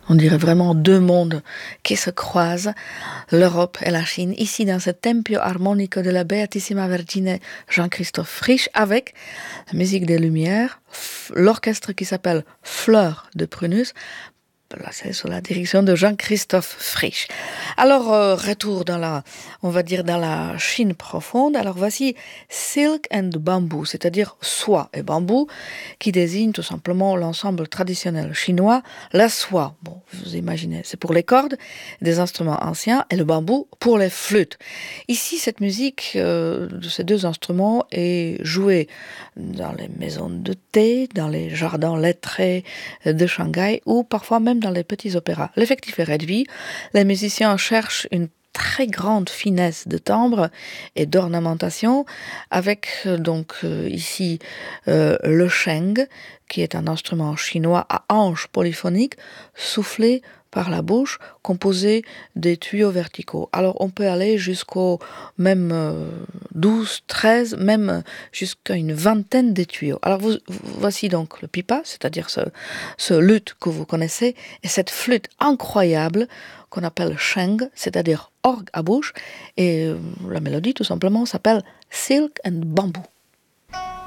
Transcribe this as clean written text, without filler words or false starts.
On dirait vraiment deux mondes qui se croisent, l'Europe et la Chine, ici dans ce Tempio Armonico de la Beatissima Vergine Jean-Christophe Frisch, avec la musique des Lumières, l'orchestre qui s'appelle Fleur de Prunus. Là, c'est sous la direction de Jean-Christophe Frisch. Alors, retour dans la Chine profonde. Alors, voici Silk and Bamboo, c'est-à-dire soie et bambou, qui désigne tout simplement l'ensemble traditionnel chinois. La soie, bon, vous imaginez, c'est pour les cordes, des instruments anciens, et le bambou pour les flûtes. Ici, cette musique de ces deux instruments est jouée dans les maisons de thé, dans les jardins lettrés de Shanghai, ou parfois même dans les petits opéras. L'effectif est réduit, les musiciens cherchent une très grande finesse de timbre et d'ornementation avec ici le sheng, qui est un instrument chinois à anches polyphoniques soufflé par la bouche, composé des tuyaux verticaux. Alors on peut aller jusqu'au même 12, 13, même jusqu'à une vingtaine de tuyaux. Alors voici donc le pipa, c'est-à-dire ce luth que vous connaissez, et cette flûte incroyable qu'on appelle sheng, c'est-à-dire orgue à bouche, et la mélodie tout simplement s'appelle Silk and Bamboo.